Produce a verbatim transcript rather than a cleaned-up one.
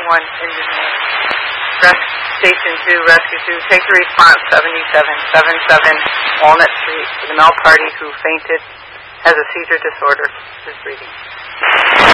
one engineer. Res- Station two, Rescue two, take the response seventy-seven seventy-seven Walnut Street for the male party who fainted, has a seizure disorder, is breathing.